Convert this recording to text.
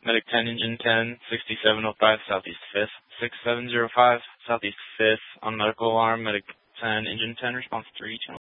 Medic 10, Engine 10, 6705, Southeast 5th, 6705, Southeast 5th, on medical alarm, Medic 10, Engine 10, response 3, channel